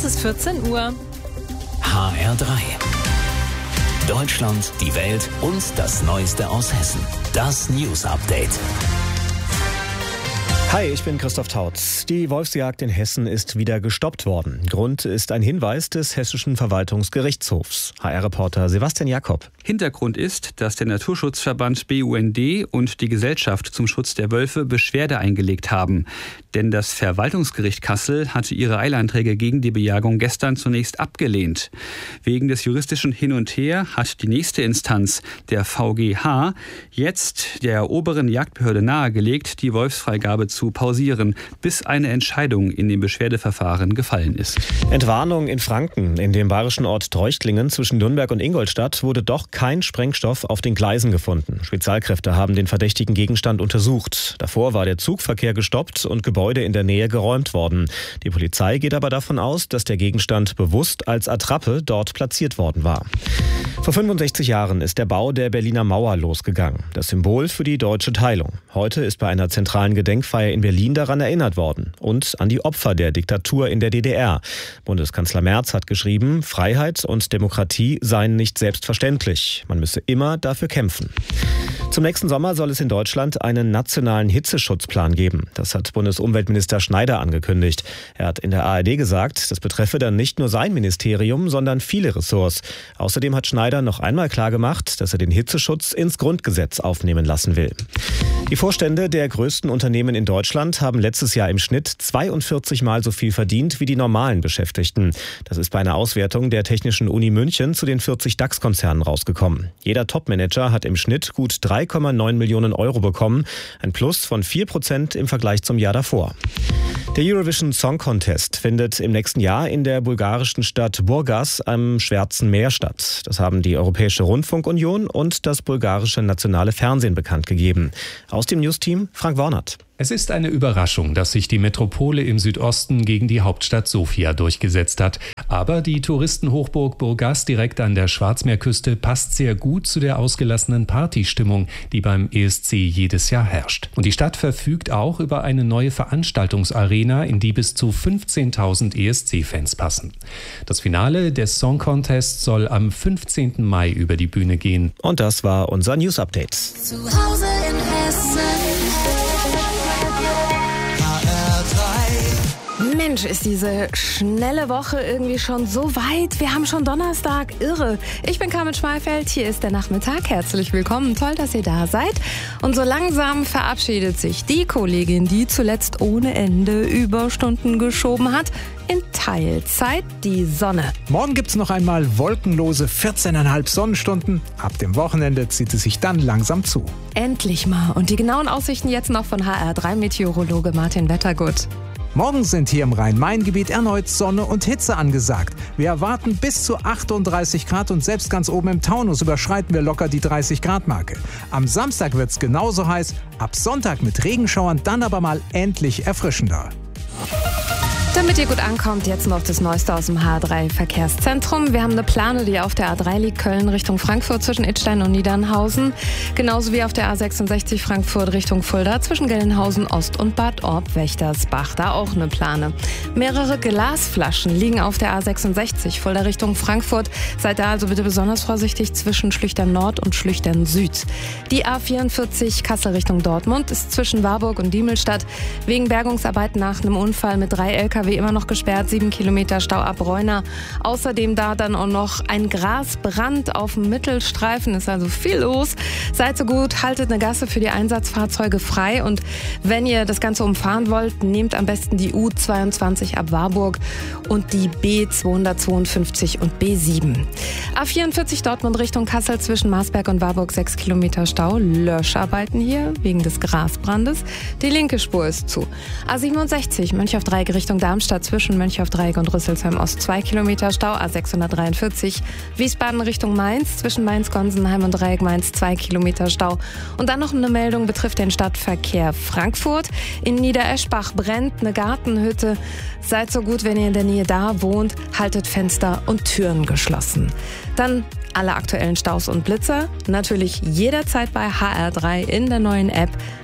Es ist 14 Uhr. HR3. Deutschland, die Welt und das Neueste aus Hessen. Das News Update. Hi, ich bin Christoph Taut. Die Wolfsjagd in Hessen ist wieder gestoppt worden. Grund ist ein Hinweis des Hessischen Verwaltungsgerichtshofs. HR-Reporter Sebastian Jakob. Hintergrund ist, dass der Naturschutzverband BUND und die Gesellschaft zum Schutz der Wölfe Beschwerde eingelegt haben. Denn das Verwaltungsgericht Kassel hatte ihre Eilanträge gegen die Bejagung gestern zunächst abgelehnt. Wegen des juristischen Hin und Her hat die nächste Instanz, der VGH, jetzt der oberen Jagdbehörde nahegelegt, die Wolfsfreigabe zu pausieren, bis eine Entscheidung in dem Beschwerdeverfahren gefallen ist. Entwarnung in Franken. In dem bayerischen Ort Treuchtlingen zwischen Nürnberg und Ingolstadt wurde doch kein Sprengstoff auf den Gleisen gefunden. Spezialkräfte haben den verdächtigen Gegenstand untersucht. Davor war der Zugverkehr gestoppt und Gebäude in der Nähe geräumt worden. Die Polizei geht aber davon aus, dass der Gegenstand bewusst als Attrappe dort platziert worden war. Vor 65 Jahren ist der Bau der Berliner Mauer losgegangen. Das Symbol für die deutsche Teilung. Heute ist bei einer zentralen Gedenkfeier in Berlin daran erinnert worden. Und an die Opfer der Diktatur in der DDR. Bundeskanzler Merz hat geschrieben, Freiheit und Demokratie seien nicht selbstverständlich. Man müsse immer dafür kämpfen. Zum nächsten Sommer soll es in Deutschland einen nationalen Hitzeschutzplan geben. Das hat Bundesumweltminister Schneider angekündigt. Er hat in der ARD gesagt, das betreffe dann nicht nur sein Ministerium, sondern viele Ressorts. Außerdem hat Schneider noch einmal klargemacht, dass er den Hitzeschutz ins Grundgesetz aufnehmen lassen will. Die Vorstände der größten Unternehmen in Deutschland haben letztes Jahr im Schnitt 42 Mal so viel verdient wie die normalen Beschäftigten. Das ist bei einer Auswertung der Technischen Uni München zu den 40 DAX-Konzernen rausgekommen. Jeder Topmanager hat im Schnitt gut 3,9 Millionen Euro bekommen, ein Plus von 4% im Vergleich zum Jahr davor. Der Eurovision Song Contest findet im nächsten Jahr in der bulgarischen Stadt Burgas am Schwarzen Meer statt. Das haben die Europäische Rundfunkunion und das bulgarische nationale Fernsehen bekannt gegeben. Aus dem Newsteam Frank Wornert. Es ist eine Überraschung, dass sich die Metropole im Südosten gegen die Hauptstadt Sofia durchgesetzt hat. Aber die Touristenhochburg Burgas direkt an der Schwarzmeerküste passt sehr gut zu der ausgelassenen Partystimmung, die beim ESC jedes Jahr herrscht. Und die Stadt verfügt auch über eine neue Veranstaltungsarena, in die bis zu 15.000 ESC-Fans passen. Das Finale des Song Contests soll am 15. Mai über die Bühne gehen. Und das war unser News Update. Zu Hause in Hessen. Mensch, ist diese schnelle Woche irgendwie schon so weit. Wir haben schon Donnerstag. Irre. Ich bin Carmen Schmalfeld. Hier ist der Nachmittag. Herzlich willkommen. Toll, dass ihr da seid. Und so langsam verabschiedet sich die Kollegin, die zuletzt ohne Ende Überstunden geschoben hat, in Teilzeit die Sonne. Morgen gibt's noch einmal wolkenlose 14,5 Sonnenstunden. Ab dem Wochenende zieht es sich dann langsam zu. Endlich mal. Und die genauen Aussichten jetzt noch von HR3-Meteorologe Martin Wettergut. Morgen sind hier im Rhein-Main-Gebiet erneut Sonne und Hitze angesagt. Wir erwarten bis zu 38 Grad und selbst ganz oben im Taunus überschreiten wir locker die 30-Grad-Marke. Am Samstag wird's genauso heiß, ab Sonntag mit Regenschauern, dann aber mal endlich erfrischender. Damit ihr gut ankommt, jetzt noch das Neueste aus dem HR3-Verkehrszentrum. Wir haben eine Plane, die auf der A3 liegt, Köln Richtung Frankfurt zwischen Idstein und Niedernhausen. Genauso wie auf der A66 Frankfurt Richtung Fulda zwischen Gelnhausen Ost und Bad Orb-Wächtersbach. Da auch eine Plane. Mehrere Glasflaschen liegen auf der A66 Fulda Richtung Frankfurt. Seid da also bitte besonders vorsichtig zwischen Schlüchtern Nord und Schlüchtern Süd. Die A44 Kassel Richtung Dortmund ist zwischen Warburg und Diemelstadt wegen Bergungsarbeiten nach einem Unfall mit 3 LKW immer noch gesperrt, 7 Kilometer Stau ab Reuna. Außerdem da dann auch noch ein Grasbrand auf dem Mittelstreifen, ist also viel los. Seid so gut, haltet eine Gasse für die Einsatzfahrzeuge frei und wenn ihr das Ganze umfahren wollt, nehmt am besten die U22 ab Warburg und die B252 und B7. A44 Dortmund Richtung Kassel zwischen Marsberg und Warburg 6 Kilometer Stau, Löscharbeiten hier wegen des Grasbrandes. Die linke Spur ist zu. A67 Mönchhoff-Dreieck Richtung Darmstadt zwischen Mönchhoff-Dreieck und Rüsselsheim Ost 2 Kilometer Stau, A643 Wiesbaden Richtung Mainz zwischen Mainz-Gonsenheim und Dreieck Mainz 2 Kilometer Stau. Und dann noch eine Meldung betrifft den Stadtverkehr Frankfurt. In Niedereschbach brennt eine Gartenhütte. Seid so gut, wenn ihr in der Nähe da wohnt, haltet Fenster und Türen geschlossen. Dann alle aktuellen Staus und Blitzer natürlich jederzeit bei HR3 in der neuen App